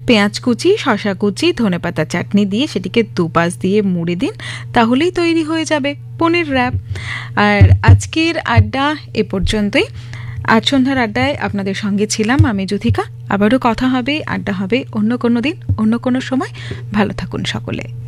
পেঁয়াজ কুচি, শসা কুচি, ধনেপাতা চাটনি দিয়ে সেটিকে দুপাশ দিয়ে মুড়ে দিন, তাহলেই তৈরি হয়ে যাবে পনির র্যাপ। আর আজকের আড্ডা এ পর্যন্তই। আজ সন্ধ্যার আড্ডায় আপনাদের সঙ্গে ছিলাম আমি যুথিকা। আবারও কথা হবে, আড্ডা হবে অন্য কোনো দিন, অন্য কোনো সময়। ভালো থাকুন সকলে।